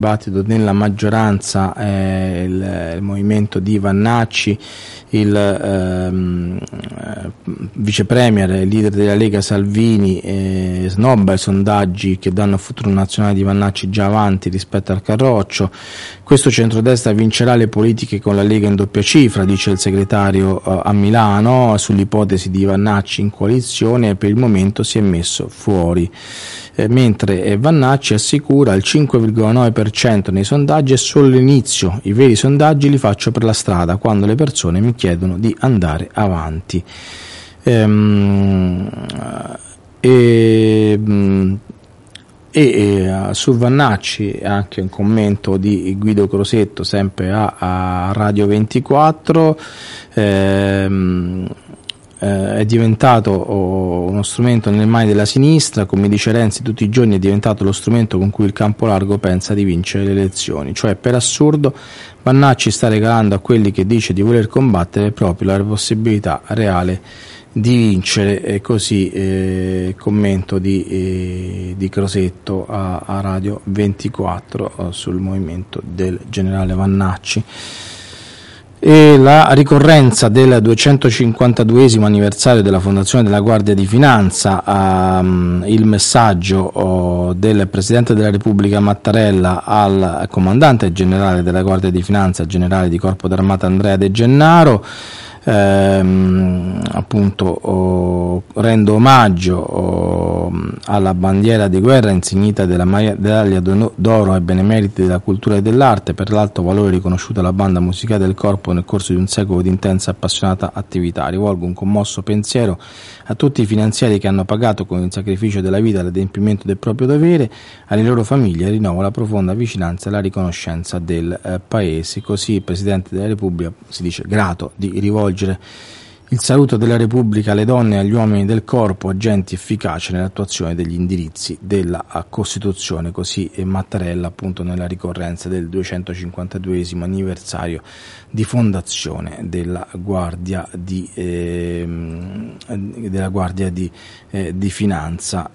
dibattito nella maggioranza il movimento di Vannacci, il vice premier, il leader della Lega Salvini snobba i sondaggi che danno il futuro nazionale di Vannacci già avanti rispetto al Carroccio. Questo centrodestra vincerà le politiche con la Lega in doppia cifra, dice il segretario a Milano, sull'ipotesi di Vannacci in coalizione, e per il momento si è messo fuori. Mentre Vannacci assicura il 5,9% nei sondaggi è solo l'inizio, i veri sondaggi li faccio per la strada, quando le persone mi chiedono di andare avanti. Su Vannacci anche un commento di Guido Crosetto, sempre a Radio 24. È diventato uno strumento nelle mani della sinistra, come dice Renzi tutti i giorni, è diventato lo strumento con cui il campo largo pensa di vincere le elezioni, cioè per assurdo Vannacci sta regalando a quelli che dice di voler combattere proprio la possibilità reale di vincere, e così commento di Crosetto a Radio 24 sul movimento del generale Vannacci. E la ricorrenza del 252esimo anniversario della fondazione della Guardia di Finanza, il messaggio del Presidente della Repubblica Mattarella al Comandante Generale della Guardia di Finanza, Generale di Corpo d'Armata Andrea De Gennaro, appunto rendo omaggio alla bandiera di guerra insignita della medaglia d'oro ai benemeriti della cultura e dell'arte per l'alto valore riconosciuto alla banda musicale del corpo nel corso di un secolo di intensa e appassionata attività. Rivolgo un commosso pensiero a tutti i finanzieri che hanno pagato con il sacrificio della vita l'adempimento del proprio dovere, alle loro famiglie rinnovo la profonda vicinanza e la riconoscenza del Paese. Così il Presidente della Repubblica si dice grato di rivolgere il saluto della Repubblica alle donne e agli uomini del corpo, agenti efficaci nell'attuazione degli indirizzi della Costituzione. Così Mattarella, appunto, nella ricorrenza del 252esimo anniversario di fondazione della Guardia di Finanza.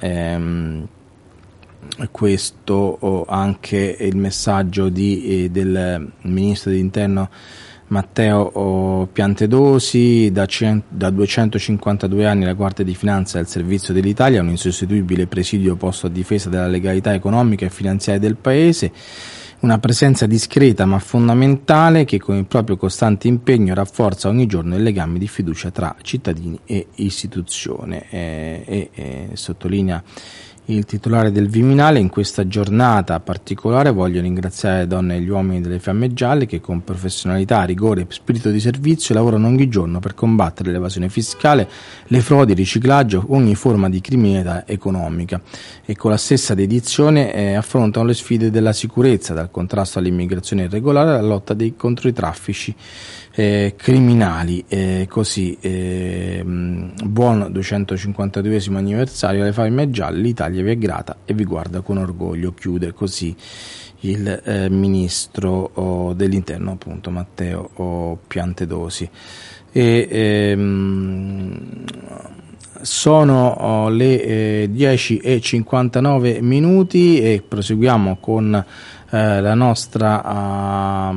Questo anche il messaggio del Ministro dell'Interno Matteo Piantedosi. Da 252 anni la Guardia di Finanza è al servizio dell'Italia, un insostituibile presidio posto a difesa della legalità economica e finanziaria del Paese, una presenza discreta ma fondamentale che con il proprio costante impegno rafforza ogni giorno i legami di fiducia tra cittadini e istituzione, e sottolinea il titolare del Viminale. In questa giornata particolare voglio ringraziare le donne e gli uomini delle Fiamme Gialle che con professionalità, rigore e spirito di servizio lavorano ogni giorno per combattere l'evasione fiscale, le frodi, il riciclaggio, ogni forma di criminalità economica, e con la stessa dedizione affrontano le sfide della sicurezza, dal contrasto all'immigrazione irregolare alla lotta contro i traffici criminali. Così buon 252esimo anniversario alle Fiamme Gialle, l'Italia vi è grata e vi guarda con orgoglio, chiude così il ministro dell'Interno, appunto Matteo Piantedosi. Sono le 10:59 e proseguiamo con la nostra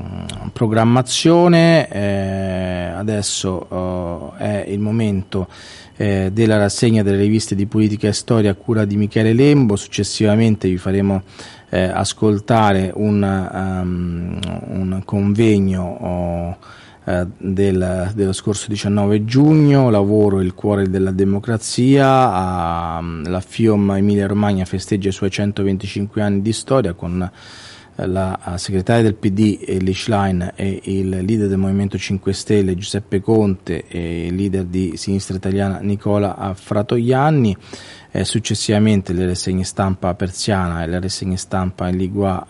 programmazione. Adesso è il momento della rassegna delle riviste di politica e storia a cura di Michele Lembo. Successivamente vi faremo ascoltare un convegno dello scorso 19 giugno, lavoro il cuore della democrazia. La FIOM Emilia Romagna festeggia i suoi 125 anni di storia con la segretaria del PD Elly Schlein e il leader del Movimento 5 Stelle Giuseppe Conte e il leader di Sinistra Italiana Nicola Fratoianni. Successivamente le rassegne stampa persiana e la rassegna stampa in lingua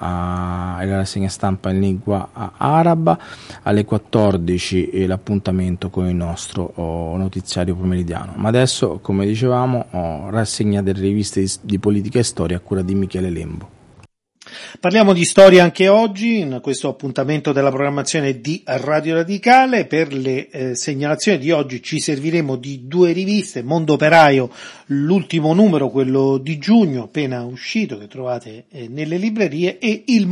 araba. Alle 14 l'appuntamento con il nostro notiziario pomeridiano. Ma adesso, come dicevamo, rassegna delle riviste di politica e storia a cura di Michele Lembo. Parliamo di storia anche oggi in questo appuntamento della programmazione di Radio Radicale. Per le segnalazioni di oggi ci serviremo di due riviste: Mondo Operaio, l'ultimo numero, quello di giugno appena uscito, che trovate nelle librerie, e Il